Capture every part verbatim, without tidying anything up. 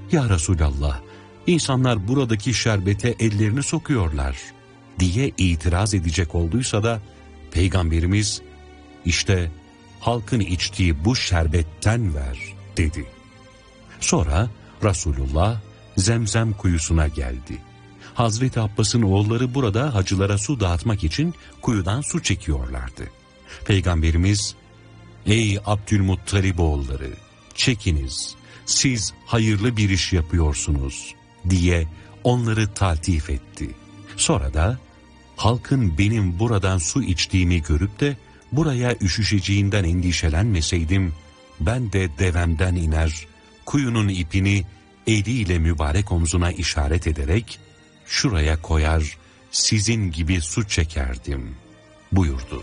"Ya Resulallah, insanlar buradaki şerbete ellerini sokuyorlar" diye itiraz edecek olduysa da Peygamberimiz, "İşte halkın içtiği bu şerbetten ver" dedi. Sonra Resulullah Zemzem kuyusuna geldi. Hazreti Abbas'ın oğulları burada hacılara su dağıtmak için kuyudan su çekiyorlardı. Peygamberimiz, "Ey Abdülmuttalib oğulları, çekiniz, siz hayırlı bir iş yapıyorsunuz" diye onları taltif etti. Sonra da halkın benim buradan su içtiğimi görüp de buraya üşüşeceğinden endişelenmeseydim, ben de devemden iner, kuyunun ipini eliyle mübarek omzuna işaret ederek şuraya koyar, sizin gibi su çekerdim buyurdu.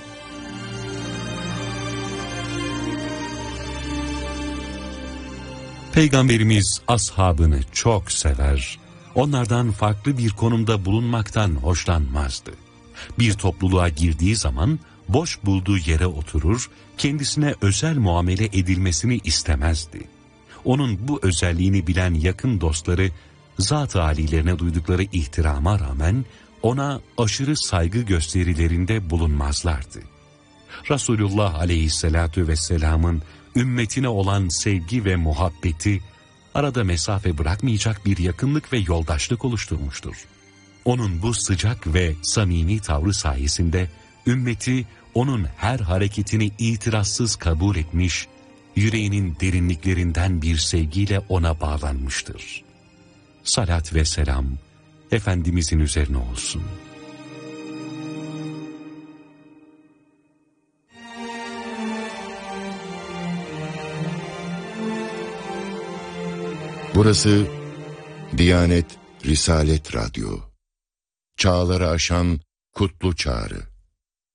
Peygamberimiz ashabını çok sever, onlardan farklı bir konumda bulunmaktan hoşlanmazdı. Bir topluluğa girdiği zaman boş bulduğu yere oturur, kendisine özel muamele edilmesini istemezdi. Onun bu özelliğini bilen yakın dostları, zat-ı âlilerine duydukları ihtirama rağmen ona aşırı saygı gösterilerinde bulunmazlardı. Resulullah aleyhissalatu vesselamın ümmetine olan sevgi ve muhabbeti, arada mesafe bırakmayacak bir yakınlık ve yoldaşlık oluşturmuştur. Onun bu sıcak ve samimi tavrı sayesinde ümmeti onun her hareketini itirazsız kabul etmiş, yüreğinin derinliklerinden bir sevgiyle ona bağlanmıştır. Salat ve selam Efendimizin üzerine olsun. Burası Diyanet Risalet Radyo. Çağları aşan kutlu çağrı.